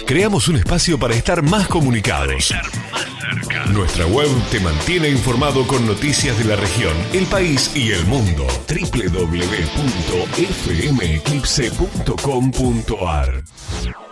creamos un espacio para estar más comunicados. Nuestra web te mantiene informado con noticias de la región, el país y el mundo. www.fmeclipse.com.ar